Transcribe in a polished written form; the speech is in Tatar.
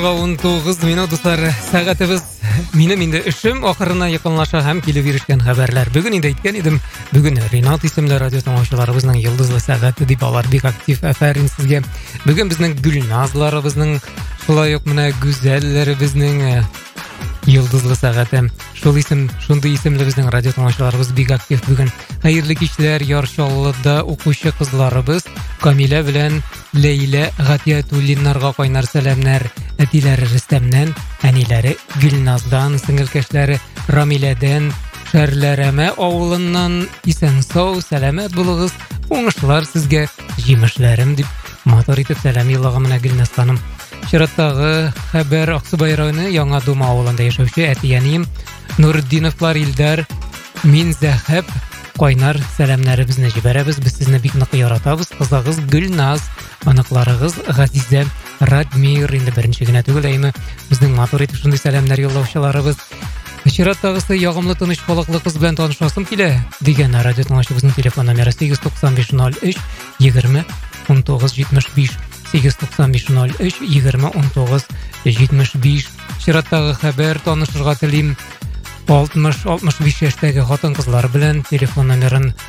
19 минут достар, сәгатебез минем инде эшем ахырына якынлаша һәм килеп ирешкән хәбәрләр. Бүген инде әйткән идем, бүген Ринат исемле радио тыңлаучыларыбызның йолдызлы сәгате дип алар бик актив афәрин сезгә. Бүген безнең Гүлназларыбызның, шулай ук менә гүзәлләребезнең йолдызлы сәгате. Шундый исемле безнең радио тыңлаучыларыбыз бик актив бүген. Хәерле кичләр, Яршаллыда укучы кызларыбыз Камилә белән Ләйлә Гатиятуллиннарга кайнар сәламнәр. Әтиләре Рөстәмнән, әниләре Гөлназдан, сеңелкәшләре Рамиләдән, Шәрләрәмә авылыннан исән-сау, сәламәт булыгыз, уңышлар сезгә, җимешләрем дип матур итеп сәлам йоллаган менә Гөлназ ханым. Чираттагы хәбәр Аксубай районы Яңа Дума авылында яшәүче әтиянем Нурдиновлар Илдар, мин Зәһәп кайнар сәламнәребезне җибәрәбез. Без сезне бик нык яратабыз. Кызыгыз Гөлназ, аныкларыгыз Газизә, Радмир, инде беренче генә түгел, әйме безнең матур итеп шундый сәламнәр юллаучыларыбыз. Чираттагысы ягымлы тыныч халыклы кыз белән танышасым килә дигән радио тыңлаучыбызның телефон номеры 89503 20 19 75 89503 20 19 75. Чираттагы хәбәр танышырга телим 60-65 яшьтәге хатын-кызлар белән телефон номерын